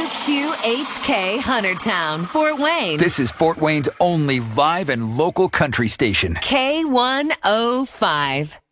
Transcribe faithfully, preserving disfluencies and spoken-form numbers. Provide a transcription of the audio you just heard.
Q H K Huntertown, Fort Wayne. This is Fort Wayne's only live and local country station. K one oh five.